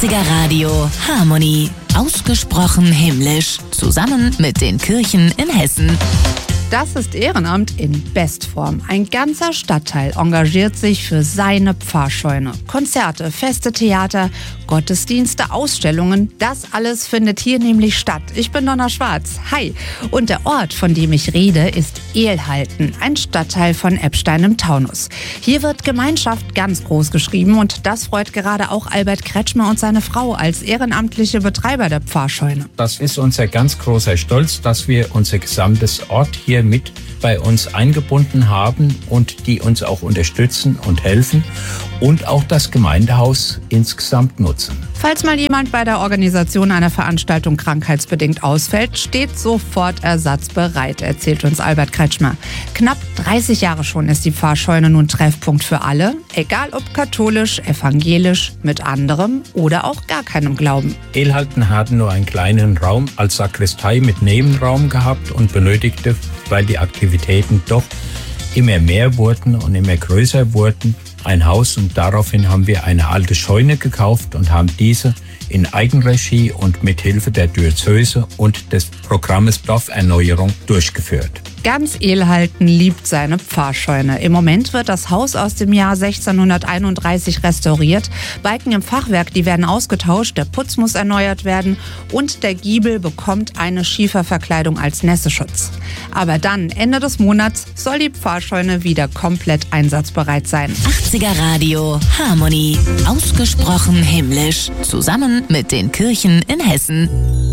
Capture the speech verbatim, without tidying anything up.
achtziger Radio Harmonie. Ausgesprochen himmlisch. Zusammen mit den Kirchen in Hessen. Das ist Ehrenamt in Bestform. Ein ganzer Stadtteil engagiert sich für seine Pfarrscheune. Konzerte, Feste, Theater, Gottesdienste, Ausstellungen, das alles findet hier nämlich statt. Ich bin Donna Schwarz. Hi. Und der Ort, von dem ich rede, ist Ehlhalten, ein Stadtteil von Eppstein im Taunus. Hier wird Gemeinschaft ganz groß geschrieben und das freut gerade auch Albert Kretschmer und seine Frau als ehrenamtliche Betreiber der Pfarrscheune. Das ist unser ganz großer Stolz, dass wir unser gesamtes Ort hier mit bei uns eingebunden haben und die uns auch unterstützen und helfen und auch das Gemeindehaus insgesamt nutzen. Falls mal jemand bei der Organisation einer Veranstaltung krankheitsbedingt ausfällt, steht sofort Ersatz bereit, erzählt uns Albert Kretschmer. Knapp dreißig Jahre schon ist die Pfarrscheune nun Treffpunkt für alle, egal ob katholisch, evangelisch, mit anderem oder auch gar keinem Glauben. Ehlhalten hatte nur einen kleinen Raum als Sakristei mit Nebenraum gehabt und benötigte, weil die Aktivitäten doch immer mehr wurden und immer größer wurden, ein Haus, und daraufhin haben wir eine alte Scheune gekauft und haben diese in Eigenregie und mit Hilfe der Diözese und des Programmes Dorferneuerung durchgeführt. Ganz Ehlhalten liebt seine Pfarrscheune. Im Moment wird das Haus aus dem Jahr sechzehnhunderteinunddreißig restauriert. Balken im Fachwerk, die werden ausgetauscht, der Putz muss erneuert werden und der Giebel bekommt eine Schieferverkleidung als Nässeschutz. Aber dann, Ende des Monats, soll die Pfarrscheune wieder komplett einsatzbereit sein. achtziger Radio Harmonie. Ausgesprochen himmlisch. Zusammen mit den Kirchen in Hessen.